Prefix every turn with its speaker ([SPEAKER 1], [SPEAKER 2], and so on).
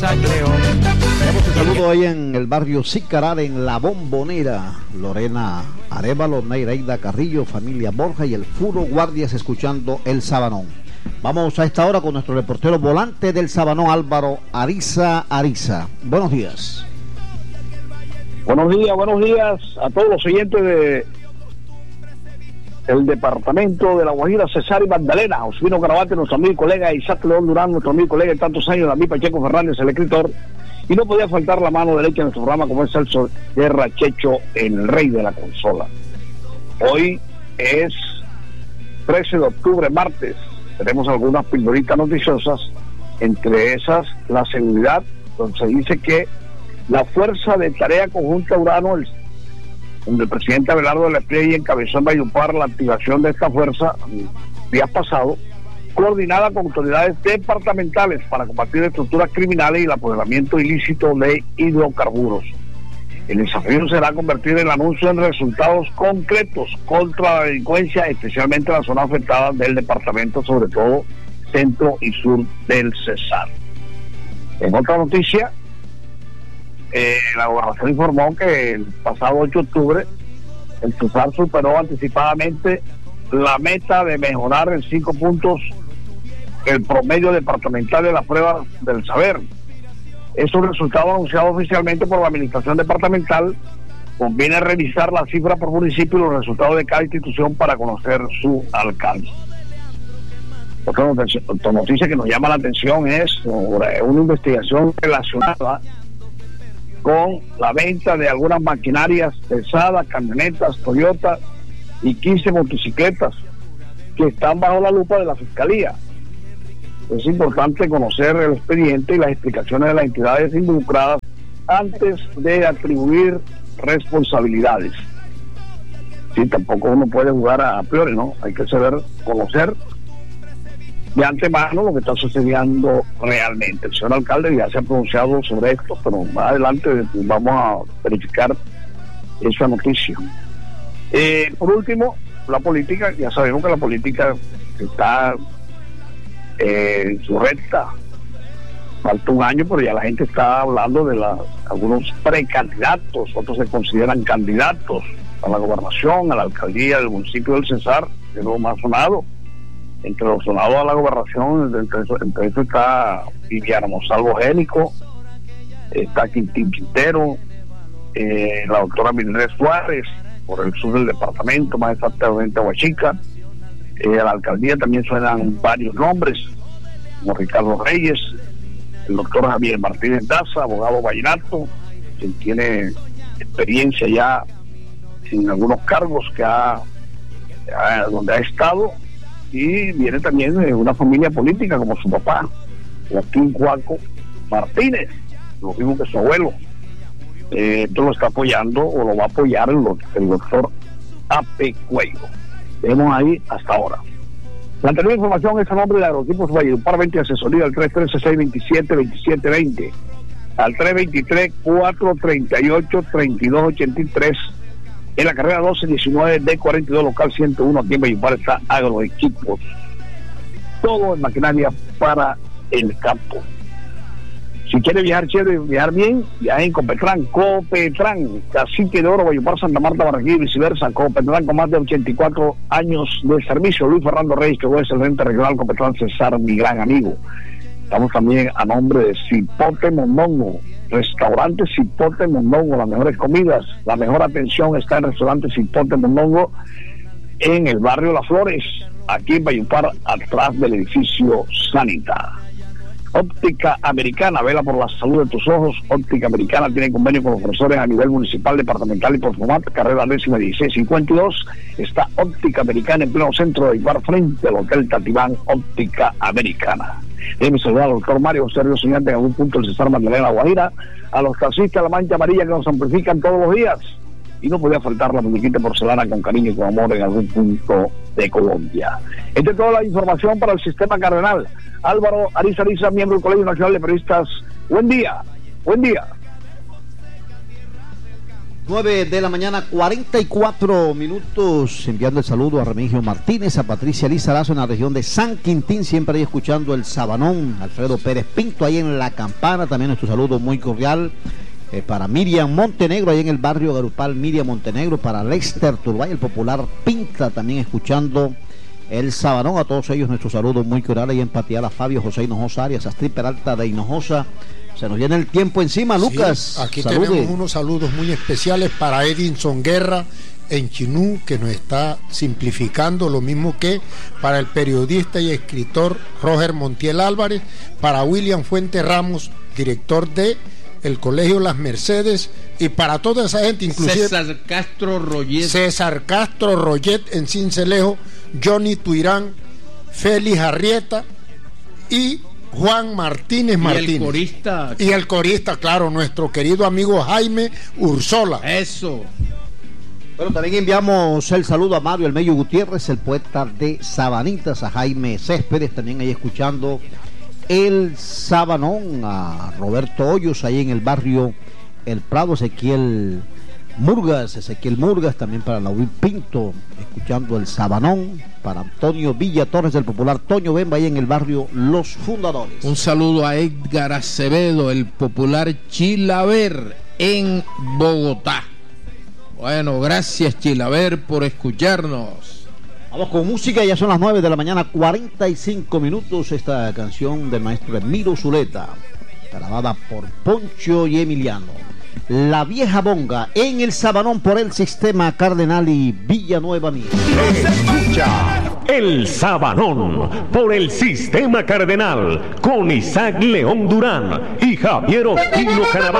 [SPEAKER 1] Tenemos un saludo ahí en el barrio Sicaral, en La Bombonera. Lorena Arévalo, Neireida Carrillo, familia Borja y el Furo Guardias escuchando El Sabanón. Vamos a esta hora con nuestro reportero volante del Sabanón, Álvaro Ariza. Buenos días.
[SPEAKER 2] Buenos días a todos los oyentes de el departamento de La Guajira, Cesar y Magdalena. Osvino Carabate, nuestro amigo y colega, Isaac León Durán, nuestro amigo y colega de tantos años, David Pacheco Fernández, el escritor, y no podía faltar la mano derecha de nuestro programa, como es Celso Guerra Checho, el rey de la consola. Hoy es 13 de octubre, martes. Tenemos algunas pildoritas noticiosas, entre esas la seguridad, donde se dice que la Fuerza de Tarea Conjunta Urano, donde el presidente Abelardo de la Espriella encabezó en Valledupar la activación de esta fuerza días pasados, coordinada con autoridades departamentales para combatir estructuras criminales y el apoderamiento ilícito de hidrocarburos. El desafío será convertir el anuncio en resultados concretos contra la delincuencia, especialmente en las zonas afectadas del departamento, sobre todo centro y sur del Cesar. En otra noticia, la gobernación informó que el pasado 8 de octubre el Cesar superó anticipadamente la meta de mejorar en 5 puntos el promedio departamental de la prueba del saber. Es un resultado anunciado oficialmente por la administración departamental. Conviene revisar la cifra por municipio y los resultados de cada institución para conocer su alcance. Otra noticia que nos llama la atención es una investigación relacionada con la venta de algunas maquinarias pesadas, camionetas, Toyota y 15 motocicletas que están bajo la lupa de la Fiscalía. Es importante conocer el expediente y las explicaciones de las entidades involucradas antes de atribuir responsabilidades. Sí, tampoco uno puede jugar a priori, ¿no? Hay que saber conocer de antemano lo que está sucediendo realmente. El señor alcalde ya se ha pronunciado sobre esto, pero más adelante vamos a verificar esa noticia. Por último, la política. Ya sabemos que la política está en su recta. Falta un año, pero ya la gente está hablando de algunos precandidatos, otros se consideran candidatos a la gobernación, a la alcaldía del municipio del Cesar, que es lo más sonado. Entre los sonados a la gobernación, entre eso está Viviana Monsalvo Génico, está Quintín Quintero, la doctora Mildred Suárez, por el sur del departamento, más exactamente Huachica. A la alcaldía también suenan varios nombres, como Ricardo Reyes, el doctor Javier Martínez Daza, abogado vallenato, quien tiene experiencia ya en algunos cargos donde ha estado. Y viene también de una familia política como su papá, Joaquín Juaco Martínez, lo mismo que su abuelo. Esto lo está apoyando o lo va a apoyar el doctor A.P. Cuello. Vemos ahí hasta ahora. La anterior información es a nombre de Agrotipos Valledupar, 20 asesoría al 313-627-2720, al 323-438-3283. En la carrera 1219 de 42 local 101 aquí en Valledupar está Agroequipos. Todo en maquinaria para el campo. Si quiere viajar chévere, viajar bien, viaje en Copetran, Cacique de Oro, Valledupar, Santa Marta, Barranquilla y viceversa. Copetran con más de 84 años de servicio. Luis Fernando Reyes, que es el gerente regional Copetran Cesar, mi gran amigo. Estamos también a nombre de Cipote Mondongo, restaurante Cipote Mondongo, las mejores comidas, la mejor atención está en el restaurante Cipote Mondongo en el barrio Las Flores, aquí en Valledupar, atrás del edificio Sanita. Óptica Americana, vela por la salud de tus ojos. Óptica Americana tiene convenio con los profesores a nivel municipal, departamental y por formato, carrera 10-1652. Está Óptica Americana en pleno centro de Valledupar, frente al Hotel Tatibán. Óptica Americana. Déjeme saludar al doctor Mario Sergio Soñante en algún punto del Cesar Magdalena La Guajira, a los taxistas de la Mancha Amarilla que nos amplifican todos los días, y no podía faltar la muñequita porcelana con cariño y con amor en algún punto de Colombia. Esta es toda la información para el Sistema Cardenal. Álvaro Ariza, miembro del Colegio Nacional de Periodistas. Buen día.
[SPEAKER 1] 9 de la mañana, 44 minutos, enviando el saludo a Remigio Martínez, a Patricia Lizarazo en la región de San Quintín, siempre ahí escuchando el Sabanón, Alfredo Pérez Pinto ahí en La Campana, también nuestro saludo muy cordial para Miriam Montenegro, ahí en el barrio Garupal, Miriam Montenegro, para Lester Turbay, el popular Pinta, también escuchando el Sabanón, a todos ellos nuestro saludo muy cordial, ahí en Patiala, Fabio José Hinojosa Arias, Astrid Peralta de Hinojosa. Se nos viene el tiempo encima, Lucas.
[SPEAKER 3] Sí, aquí tenemos unos saludos muy especiales para Edinson Guerra en Chinú, que nos está simplificando, lo mismo que para el periodista y escritor Roger Montiel Álvarez, para William Fuente Ramos, director de el Colegio Las Mercedes, y para toda esa gente, inclusive
[SPEAKER 4] César
[SPEAKER 3] Castro Royet en Cincelejo, Johnny Tuirán, Félix Arrieta y Juan Martínez.
[SPEAKER 4] Y el corista,
[SPEAKER 3] claro, nuestro querido amigo Jaime Ursola.
[SPEAKER 4] Eso.
[SPEAKER 1] Bueno, también enviamos el saludo a Mario El Mello Gutiérrez, el poeta de Sabanitas, a Jaime Céspedes, también ahí escuchando el Sabanón, a Roberto Hoyos, ahí en el barrio El Prado, Ezequiel Murgas, también para Lauril Pinto, escuchando el Sabanón, para Antonio Villa Torres, del popular Toño Bemba, ahí en el barrio Los Fundadores.
[SPEAKER 4] Un saludo a Edgar Acevedo, el popular Chilaver, en Bogotá. Bueno, gracias Chilaver por escucharnos.
[SPEAKER 1] Vamos con música, ya son las 9 de la mañana, 45 minutos, esta canción del maestro Emiro Zuleta, grabada por Poncho y Emiliano. La Vieja Bonga en el Sabanón por el Sistema Cardenal y Villanueva Mía.
[SPEAKER 5] Escucha el Sabanón por el Sistema Cardenal con Isaac León Durán y Javier Ospino Caraballo.